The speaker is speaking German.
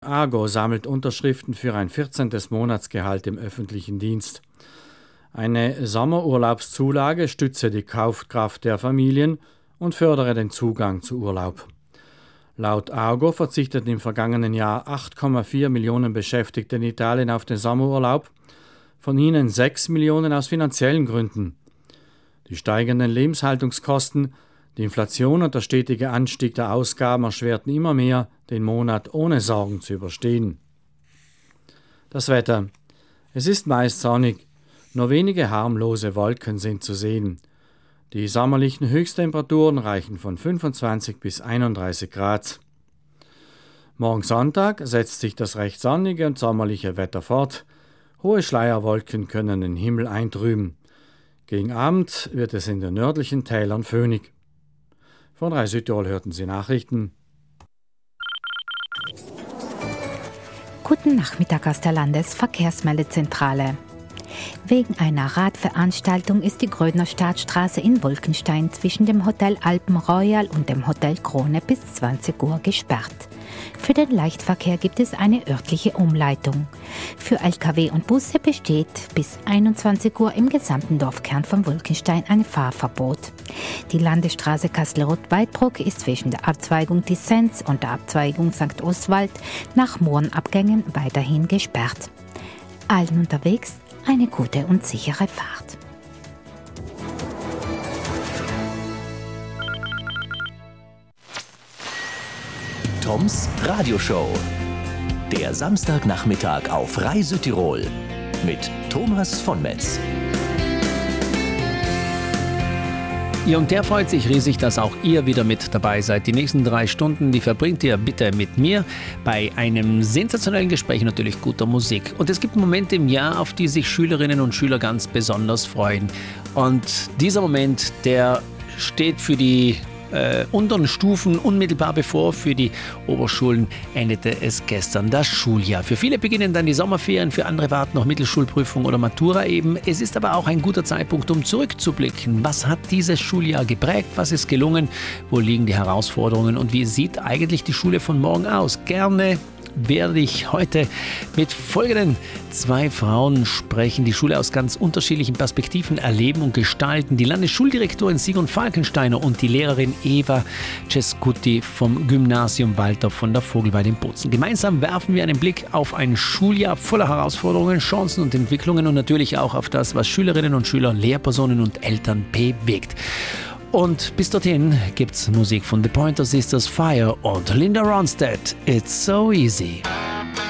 Argo sammelt Unterschriften für ein 14. Monatsgehalt im öffentlichen Dienst. Eine Sommerurlaubszulage stütze die Kaufkraft der Familien und fördere den Zugang zu Urlaub. Laut Argo verzichteten im vergangenen Jahr 8,4 Millionen Beschäftigte in Italien auf den Sommerurlaub, von ihnen 6 Millionen aus finanziellen Gründen. Die steigenden Lebenshaltungskosten, die Inflation und der stetige Anstieg der Ausgaben erschwerten immer mehr, den Monat ohne Sorgen zu überstehen. Das Wetter. Es ist meist sonnig, nur wenige harmlose Wolken sind zu sehen. Die sommerlichen Höchsttemperaturen reichen von 25 bis 31 Grad. Morgen Sonntag setzt sich das recht sonnige und sommerliche Wetter fort. Hohe Schleierwolken können den Himmel eintrüben. Gegen Abend wird es in den nördlichen Tälern föhnig. Von Rai Südtirol hörten Sie Nachrichten. Guten Nachmittag aus der Landesverkehrsmeldezentrale. Wegen einer Radveranstaltung ist die Grödner Staatsstraße in Wolkenstein zwischen dem Hotel Alpen Royal und dem Hotel Krone bis 20 Uhr gesperrt. Für den Leichtverkehr gibt es eine örtliche Umleitung. Für Lkw und Busse besteht bis 21 Uhr im gesamten Dorfkern von Wolkenstein ein Fahrverbot. Die Landesstraße Kastelruth-Weidbruck ist zwischen der Abzweigung Tissenz und der Abzweigung St. Oswald nach Mohrenabgängen weiterhin gesperrt. Allen unterwegs eine gute und sichere Fahrt. Toms Radioshow. Der Samstagnachmittag auf Rai Südtirol mit Thomas von Metz. Ja, und der freut sich riesig, dass auch ihr wieder mit dabei seid. Die nächsten 3 Stunden, die verbringt ihr bitte mit mir bei einem sensationellen Gespräch, natürlich guter Musik. Und es gibt Momente im Jahr, auf die sich Schülerinnen und Schüler ganz besonders freuen. Und dieser Moment, der steht für die unteren Stufen unmittelbar bevor. Für die Oberschulen endete es gestern das Schuljahr. Für viele beginnen dann die Sommerferien, für andere warten noch Mittelschulprüfung oder Matura eben. Es ist aber auch ein guter Zeitpunkt, um zurückzublicken. Was hat dieses Schuljahr geprägt? Was ist gelungen? Wo liegen die Herausforderungen? Und wie sieht eigentlich die Schule von morgen aus? Gerne werde ich heute mit folgenden 2 Frauen sprechen, die Schule aus ganz unterschiedlichen Perspektiven erleben und gestalten. Die Landesschuldirektorin Sigrun Falkensteiner und die Lehrerin Eva Cescuti vom Gymnasium Walter von der Vogelweide in Bozen. Gemeinsam werfen wir einen Blick auf ein Schuljahr voller Herausforderungen, Chancen und Entwicklungen und natürlich auch auf das, was Schülerinnen und Schüler, Lehrpersonen und Eltern bewegt. Und bis dorthin gibt's Musik von The Pointer Sisters, Fire und Linda Ronstadt. It's so easy.